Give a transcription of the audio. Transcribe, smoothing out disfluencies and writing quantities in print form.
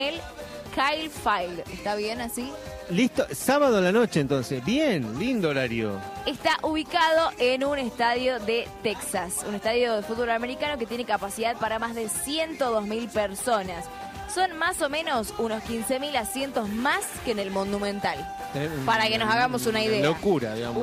el Kyle Field. ¿Está bien así? Listo, sábado a la noche entonces. Bien, lindo horario. Está ubicado en un estadio de Texas, un estadio de fútbol americano que tiene capacidad para más de 102.000 personas. Son más o menos unos 15.000 asientos más que en el Monumental, para que nos hagamos una idea. Locura, digamos.